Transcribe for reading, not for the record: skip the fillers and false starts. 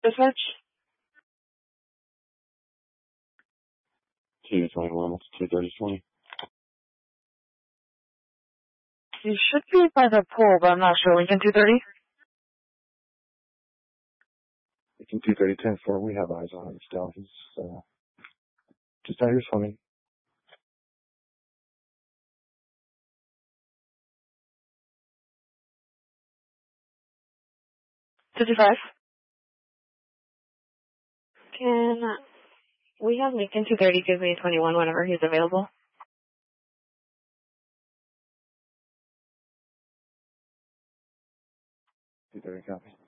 Dispatch? 221, what's 230-20? You should be by the pool, but I'm not sure. Lincoln 230? Lincoln 230-10-4, we have eyes on him still. He's just out here swimming. Can we have Lincoln 230 give me 21 whenever he's available? Copy.